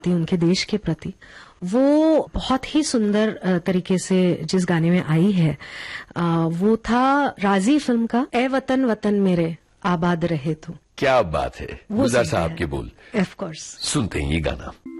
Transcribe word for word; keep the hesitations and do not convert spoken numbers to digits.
थी उनके देश के प्रति, वो बहुत ही सुंदर तरीके से जिस गाने में आई है, वो था राजी फिल्म का ए वतन वतन मेरे आबाद रहे तू। क्या बात है, गुलजार साहब के बोल। ऑफ कोर्स सुनते हैं ये गाना।